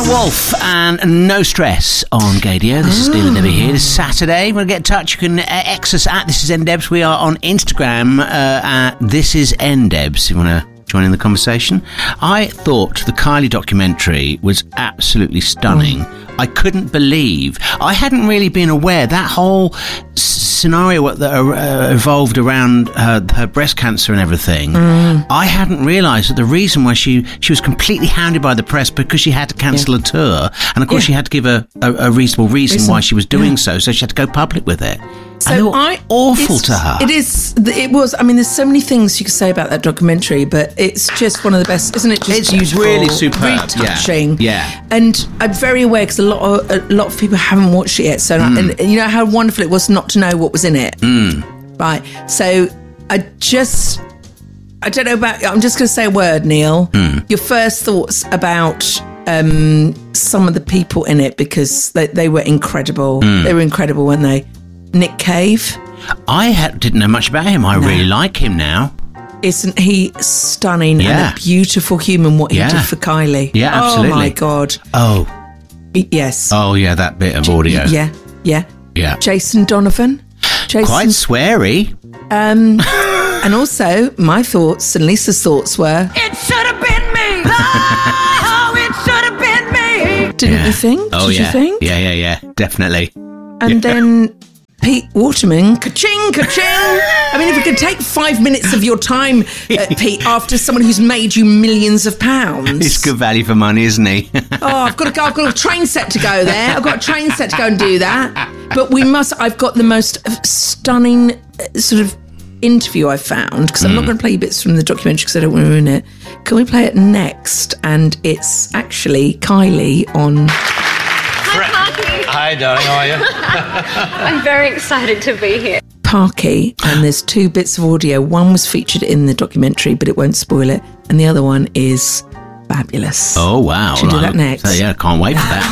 Wolf and No Stress on Gadio. This is Neil and Debbie here. This is Saturday. We're going to get in touch. You can X us at This Is NDebs. We are on Instagram at This Is NDebs. If you want to join in the conversation. I thought the Kylie documentary was absolutely stunning. I couldn't believe. I hadn't really been aware that whole scenario that evolved around her breast cancer and everything. I hadn't realised that the reason why she was completely hounded by the press because she had to cancel a tour, and of course she had to give a reasonable reason why she was doing so she had to go public with it. So awful to her. It was. I mean, there's so many things you could say about that documentary, but it's just one of the best, isn't it? Just beautiful, really superb, really touching. Yeah. And I'm very aware because a lot of people haven't watched it yet. So and you know how wonderful it was not to know what was in it. Right. So I don't know about. I'm just going to say a word, Neil. Your first thoughts about some of the people in it, because they were incredible. They were incredible, weren't they? Nick Cave. Didn't know much about him. I really like him now. Isn't he stunning and a beautiful human, what he did for Kylie? Yeah, absolutely. Oh, my God. Oh. Yes. Oh, yeah, that bit of audio. Yeah. Jason Donovan. Quite sweary. And also, my thoughts and Lisa's thoughts were... It should have been me! Oh, it should have been me! Didn't you think? Oh, Did you think? Yeah, definitely. And then... Pete Waterman, ka-ching, ka-ching. I mean, if we could take 5 minutes of your time, Pete, after someone who's made you millions of pounds. It's good value for money, isn't he? I've got a train set to go there. I've got a train set to go and do that. But I've got the most stunning sort of interview I found, because I'm not going to play you bits from the documentary because I don't want to ruin it. Can we play it next? And it's actually Kylie on... Hi, darling, how are you? I'm very excited to be here. Parky, and there's 2 bits of audio. One was featured in the documentary, but it won't spoil it. And the other one is fabulous. Oh, wow. Should we do that next? I can't wait for that.